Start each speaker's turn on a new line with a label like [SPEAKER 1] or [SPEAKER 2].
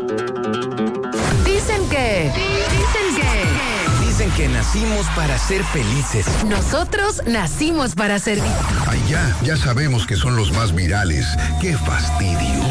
[SPEAKER 1] Dicen que...
[SPEAKER 2] Dicen que nacimos para ser felices.
[SPEAKER 1] Nosotros nacimos para servir.
[SPEAKER 3] Ay, ya sabemos que son los más virales. ¡Qué fastidio!